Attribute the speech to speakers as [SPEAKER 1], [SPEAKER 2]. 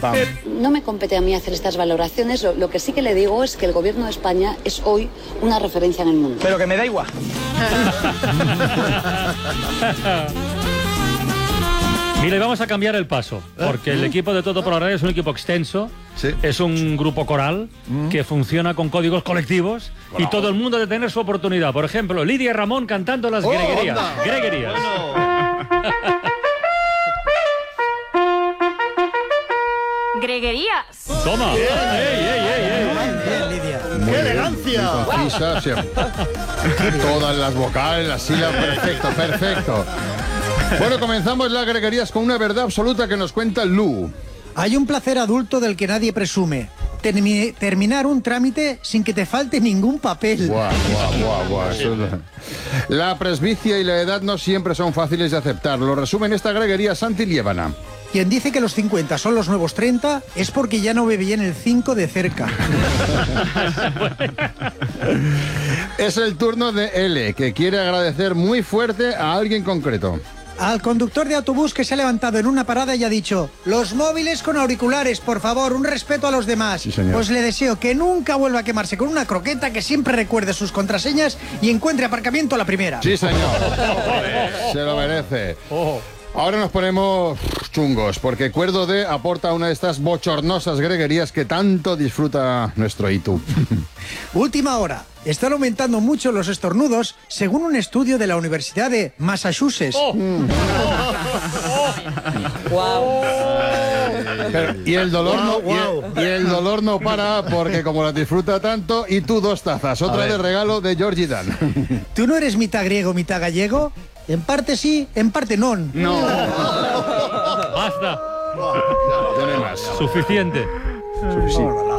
[SPEAKER 1] No me compete a mí hacer estas valoraciones. Lo que sí que le digo es que el gobierno de España es hoy una referencia en el mundo.
[SPEAKER 2] Pero que me da igual.
[SPEAKER 3] Mire, vamos a cambiar el paso, porque el equipo de Toto por la Radio es un equipo extenso, es un grupo coral que funciona con códigos colectivos y todo el mundo debe tener su oportunidad. Por ejemplo, Lidia y Ramón cantando las greguerías. Greguerías.
[SPEAKER 4] Greguerías.
[SPEAKER 3] Toma.
[SPEAKER 5] Bien, Lidia.
[SPEAKER 6] ¡Qué elegancia!
[SPEAKER 7] Muy concisa, siempre. Todas las vocales, las sílabas, perfecto. Bueno, comenzamos las greguerías con una verdad absoluta que nos cuenta Lu.
[SPEAKER 5] Hay un placer adulto del que nadie presume. Terminar un trámite sin que te falte ningún papel.
[SPEAKER 7] Buah. La presbicia y la edad no siempre son fáciles de aceptar. Lo resume en esta greguería Santi Liébana.
[SPEAKER 5] Quien dice que los 50 son los nuevos 30 es porque ya no ve bien el 5 de cerca.
[SPEAKER 7] Es el turno de L, que quiere agradecer muy fuerte a alguien concreto.
[SPEAKER 5] Al conductor de autobús que se ha levantado en una parada y ha dicho: los móviles con auriculares, por favor, un respeto a los demás.
[SPEAKER 7] Sí, señor.
[SPEAKER 5] Pues le deseo que nunca vuelva a quemarse con una croqueta, que siempre recuerde sus contraseñas y encuentre aparcamiento a la primera.
[SPEAKER 7] Sí, señor. Se lo merece. Ahora nos ponemos chungos, porque Cuerdo D aporta una de estas bochornosas greguerías que tanto disfruta nuestro Itu.
[SPEAKER 5] Última hora. Están aumentando mucho los estornudos, según un estudio de la Universidad de Massachusetts.
[SPEAKER 7] Y el dolor no para, porque como la disfruta tanto, y tú 2 tazas. Otra de regalo de Georgie Dan.
[SPEAKER 5] ¿Tú no eres mitad griego, mitad gallego? En parte sí, en parte no.
[SPEAKER 3] Basta.
[SPEAKER 7] Ya no hay más.
[SPEAKER 3] Suficiente.
[SPEAKER 7] Sí.